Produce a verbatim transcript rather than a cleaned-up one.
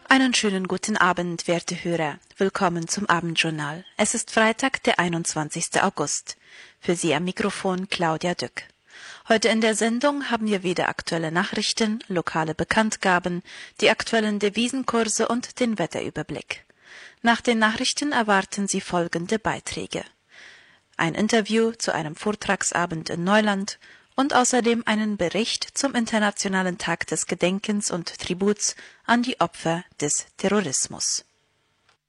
Einen schönen guten Abend, werte Hörer. Willkommen zum Abendjournal. Es ist Freitag, der einundzwanzigste August. Für Sie am Mikrofon Claudia Dück. Heute in der Sendung haben wir wieder aktuelle Nachrichten, lokale Bekanntgaben, die aktuellen Devisenkurse und den Wetterüberblick. Nach den Nachrichten erwarten Sie folgende Beiträge: ein Interview zu einem Vortragsabend in Neuland und außerdem einen Bericht zum Internationalen Tag des Gedenkens und Tributs an die Opfer des Terrorismus.